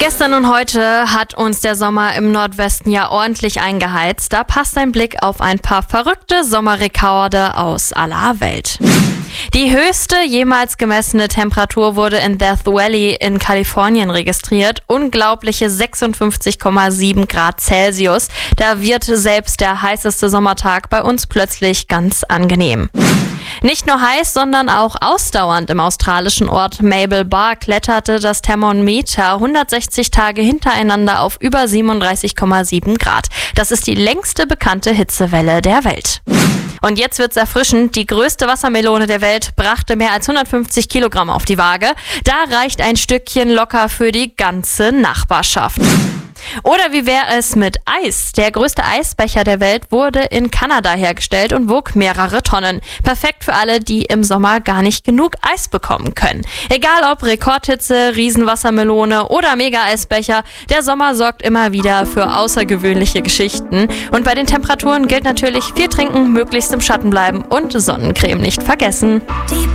Gestern und heute hat uns der Sommer im Nordwesten ja ordentlich eingeheizt. Da passt ein Blick auf ein paar verrückte Sommerrekorde aus aller Welt. Die höchste jemals gemessene Temperatur wurde in Death Valley in Kalifornien registriert. Unglaubliche 56,7 Grad Celsius. Da wird selbst der heißeste Sommertag bei uns plötzlich ganz angenehm. Nicht nur heiß, sondern auch ausdauernd im australischen Ort Mabel Bar kletterte das Thermometer 160 Tage hintereinander auf über 37,7 Grad. Das ist die längste bekannte Hitzewelle der Welt. Und jetzt wird's erfrischend. Die größte Wassermelone der Welt brachte mehr als 150 Kilogramm auf die Waage. Da reicht ein Stückchen locker für die ganze Nachbarschaft. Oder wie wäre es mit Eis? Der größte Eisbecher der Welt wurde in Kanada hergestellt und wog mehrere Tonnen. Perfekt für alle, die im Sommer gar nicht genug Eis bekommen können. Egal ob Rekordhitze, Riesenwassermelone oder Mega-Eisbecher, der Sommer sorgt immer wieder für außergewöhnliche Geschichten. Und bei den Temperaturen gilt natürlich viel trinken, möglichst im Schatten bleiben und Sonnencreme nicht vergessen.